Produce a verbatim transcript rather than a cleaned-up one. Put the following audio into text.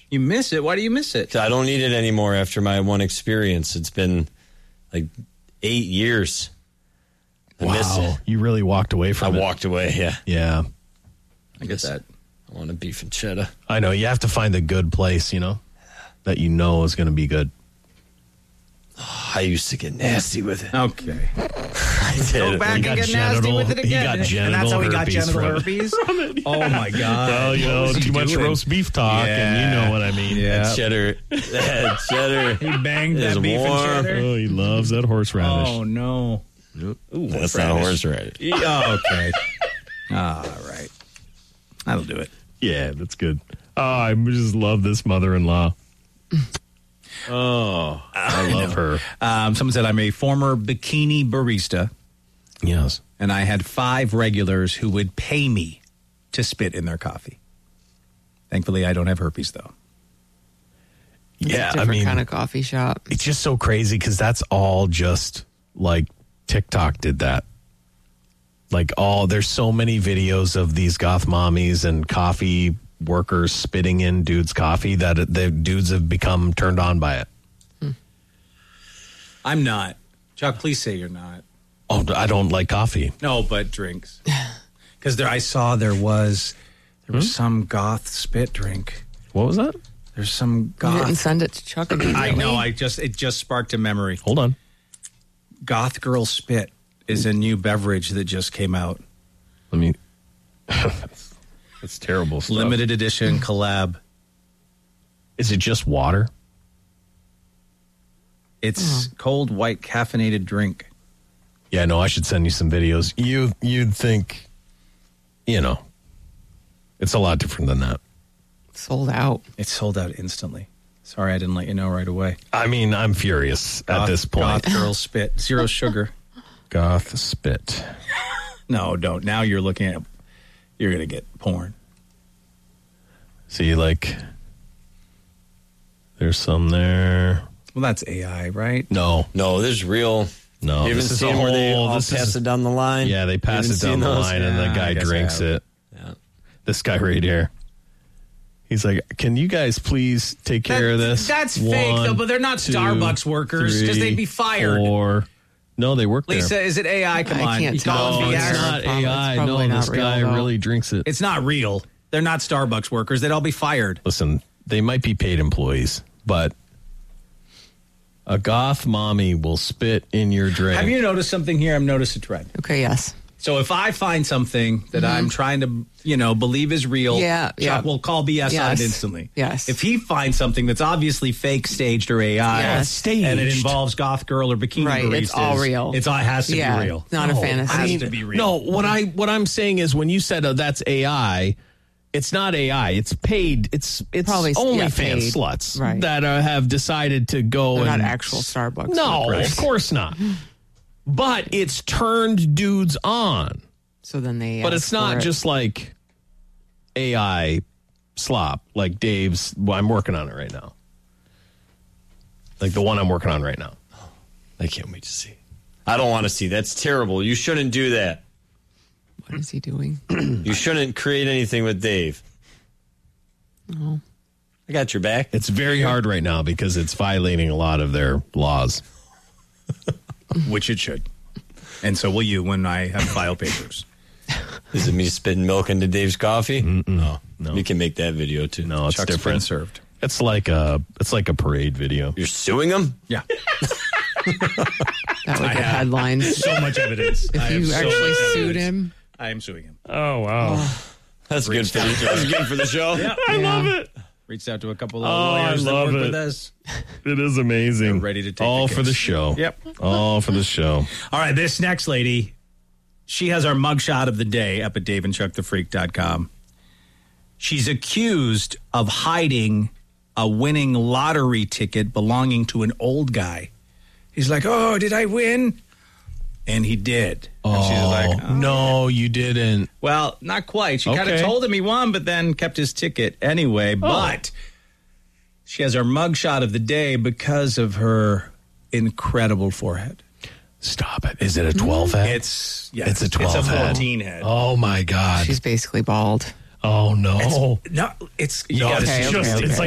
You miss it? Why do you miss it? I don't need it anymore after my one experience. It's been like eight years. I wow. miss it. You really walked away I from it. walked away, yeah. Yeah. I get that. I want a beef and cheddar. I know. You have to find a good place, you know, that you know is going to be good. Oh, I used to get nasty with it. Okay. I did. Go back He and got get nasty genital- with it he again. got and that's genital how he got herpes genital from it. herpes? Oh, my God. Well, you What know, was he too much doing? roast beef talk, and you know what I mean. Yeah. That cheddar. That cheddar. He banged is that beef warm. and cheddar. Oh, he loves that horseradish. Oh, no. Ooh, that's not horseradish. Oh, okay. All right. That'll do it. Yeah, that's good. Oh, I just love this mother-in-law. Oh, I love her. Um, someone said, I'm a former bikini barista, Yes. and I had five regulars who would pay me to spit in their coffee. Thankfully, I don't have herpes, though. Yeah, I Different mean, kind of coffee shop. it's just so crazy because that's all just like TikTok did that. Like all, there's so many videos of these goth mommies and coffee workers spitting in dudes' coffee that it- the dudes have become turned on by it. I'm not. Chuck, please say you're not. Oh, I don't like coffee. No, but drinks. Because there, I saw there was there was some goth spit drink. What was that? There's some You didn't goth. send it to Chuck immediately. I know. I just it just sparked a memory. Hold on. Goth Girl Spit is a new beverage that just came out. Let me. That's terrible stuff. Limited edition collab. Is it just water? It's cold white caffeinated drink. Yeah, no, I should send you some videos. You you'd think, you know, it's a lot different than that. Sold out. It sold out instantly. Sorry, I didn't let you know right away. I mean, I'm furious at Goth- this point. Goth Girl Spit, zero sugar. Goth spit. No, don't. Now you're looking at. You're gonna get porn. See, like, there's some there. Well, that's A I, right? No, No, there's real. no. You haven't this is seen a where they whole- all this pass is- it down the line? Yeah, they You pass haven't it down seen the those? line, and Yeah, the I guy guess I drinks have. it. Yeah. This guy right here. He's like, "Can you guys please take care of this?" That's fake, though, but they're not two, Starbucks workers, 'cause they'd be three, fired. Four. No, they work Lisa, there. is it A I? Come I on. can't You tell. call it No, B it's S? not Probably- A I. it's No, probably this not real, guy though. really drinks it. It's not real. They're not Starbucks workers. They'd all be fired. Listen, they might be paid employees, but a goth mommy will spit in your drink. Have you noticed something here? I've noticed a trend. Okay, yes. So if I find something that I'm trying to, you know, believe is real, Yeah, Chuck yeah. will call B S on it Yes. instantly. Yes. If he finds something that's obviously fake, staged, or A I, Yes. Staged. and it involves goth girl or bikini Right, baristas, it's all real. It's all has to Yeah, be real. not a No, fantasy. It has I mean, to be real. No, what I what I'm saying is when you said oh, that's A I, it's not A I. It's paid. It's it's Probably, only yeah, fan paid. sluts Right. that uh, have decided to go. They're and not actual Starbucks No, workers. of course not. But it's turned dudes on. So then they. But ask it's not for it. just like A I slop like Dave's. Well, I'm working on it right now. Like the one I'm working on right now. I can't wait to see. I don't want to see. That's terrible. You shouldn't do that. What is he doing? You shouldn't create anything with Dave. Oh. I got your back. It's very hard right now because it's violating a lot of their laws. Which it should. And so will you when I have file papers. Is it me spitting milk into Dave's coffee? No. No. We can make that video too. No, it's Chuck's been different. served. It's like a it's like a parade video. You're suing him? Yeah. That would get headlines. So much evidence. I If have you so actually much sued evidence. him. I am suing him. Oh wow. That's good for the, that's good for the show. Yeah. I Yeah. love it. Reached out to a couple of Oh, I lawyers that love work it. with us. It is amazing. They're ready to take all the for the case. show. Yep. All for the show. All right, this next lady, she has our mugshot of the day up at dave and chuck the freak dot com. She's accused of hiding a winning lottery ticket belonging to an old guy. He's like, oh, did I win? And he did. And she's like, oh. No, you didn't. Well, not quite. She kind of Okay. told him he won, but then kept his ticket anyway. But she has our mugshot of the day because of her incredible forehead. Stop it. Is it a twelve head? It's yeah, It's a twelve It's a head. fourteen head. Oh my God. She's basically bald. Oh no. No, it's you no, gotta it's see okay, just okay, it's okay. like